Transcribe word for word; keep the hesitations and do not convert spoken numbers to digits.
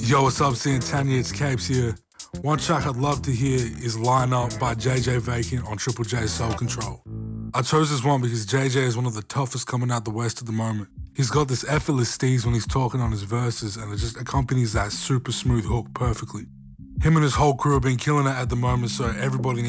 Yo, what's up, Santana? It's Capes here. One track I'd love to hear is Line Up by J J Vacant on Triple J's Soul Control. I chose this one because J J is one of the toughest coming out the West at the moment. He's got this effortless steez when he's talking on his verses, and it just accompanies that super smooth hook perfectly. Him and his whole crew have been killing it at the moment, so everybody